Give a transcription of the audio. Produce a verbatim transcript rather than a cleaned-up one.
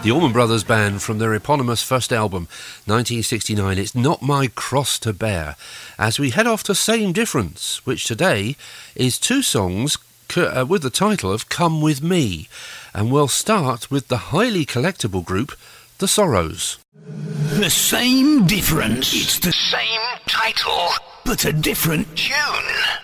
The Allman Brothers Band from their eponymous first album, nineteen sixty-nine, It's Not My Cross to Bear, as we head off to Same Difference, which today is two songs uh, with the title of Come With Me, and we'll start with the highly collectible group, The Sorrows. The Same Difference. It's the same title, but a different tune.